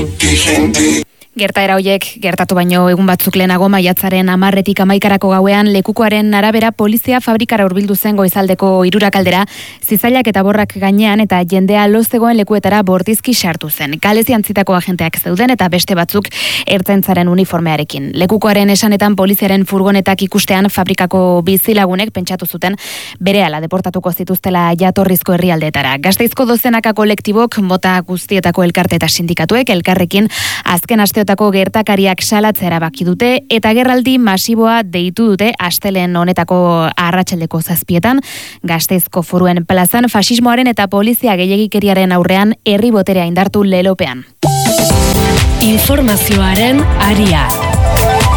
Gertaera horiek gertatu baino egun batzuk lehenago maiatzaren 10etik 11erako gauean lekukoaren arabera polizia fabrikara hurbildu zen goizaldeko 3 aldera, zizailak eta borrak gainean eta jendea lo zegoen lekuetara bordizki sartu zen. Kalezi antzitako agenteak zeuden eta beste batzuk ertzaintzaren uniformearekin. Lekukoaren esanetan poliziaren furgonetak ikustean fabrikako bizilagunek pentsatu zuten berehala deportatuko zituztela jatorrizko herrialdeetara. Gasteizko dozenaka kolektibok, mota guztietako elkarte eta sindikatuek elkarrekin azken asteotako gertakariak salatzea erabaki dute eta gerraldi masiboa deitu dute astelehen honetako arratsaldeko 7etan Gasteizko Foruen plazan faxismoaren eta polizia gehiegikeriaren aurrean herri boterea indartu lelopean. Informazioaren aria.